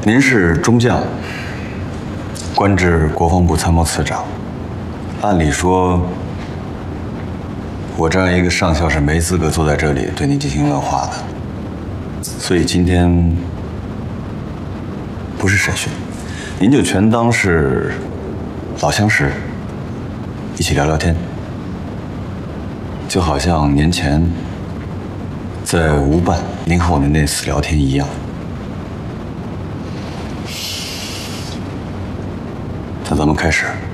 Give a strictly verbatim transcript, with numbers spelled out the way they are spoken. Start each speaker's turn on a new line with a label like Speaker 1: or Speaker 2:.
Speaker 1: 您是中将，官至国防部参谋次长。按理说，我这样一个上校是没资格坐在这里对您进行问话的。所以今天不是审讯，您就全当是老相识，一起聊聊天，就好像年前在吴办您和我的那次聊天一样。那咱们开始。